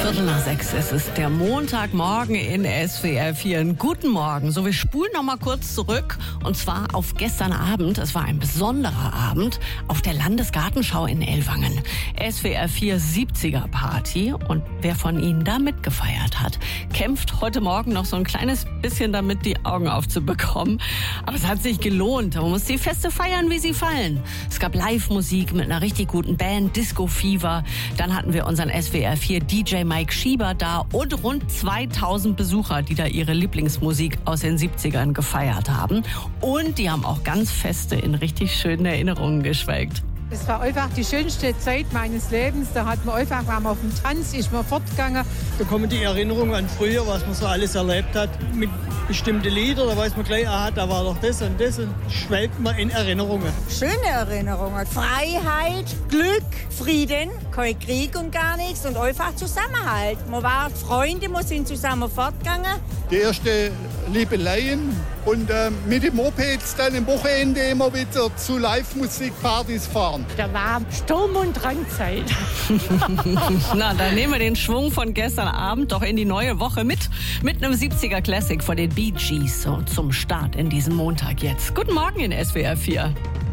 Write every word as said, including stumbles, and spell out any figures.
Viertel nach sechs. Es ist der Montagmorgen in S W R vier. Guten Morgen. So, wir spulen noch mal kurz zurück. Und zwar auf gestern Abend. Es war ein besonderer Abend auf der Landesgartenschau in Ellwangen. S W R vier siebziger Party. Und wer von Ihnen da mitgefeiert hat, kämpft heute Morgen noch so ein kleines bisschen damit, die Augen aufzubekommen. Aber es hat sich gelohnt. Man muss die Feste feiern, wie sie fallen. Es gab Live-Musik mit einer richtig guten Band, Disco Fever. Dann hatten wir unseren S W R vier D J Mike Schieber da und rund zweitausend Besucher, die da ihre Lieblingsmusik aus den siebzigern gefeiert haben. Und die haben auch ganz Feste in richtig schönen Erinnerungen geschwelgt. Es war einfach die schönste Zeit meines Lebens. Da hat man einfach, war man auf dem Tanz, ist man fortgegangen. Da kommen die Erinnerungen an früher, was man so alles erlebt hat. Mit bestimmten Liedern, da weiß man gleich, aha, da war doch das und das und schwelgt man in Erinnerungen. Schöne Erinnerungen. Freiheit, Glück, Frieden, kein Krieg und gar nichts und einfach Zusammenhalt. Man war Freunde, wir sind zusammen fortgegangen. Die erste Liebeleien und äh, mit dem Mopeds dann am Wochenende immer wieder zu Live-Musikpartys fahren. Da war Sturm- und Drangzeit. Na, dann nehmen wir den Schwung von gestern Abend doch in die neue Woche mit. Mit einem siebziger Classic von den Bee Gees so zum Start in diesem Montag jetzt. Guten Morgen in S W R vier.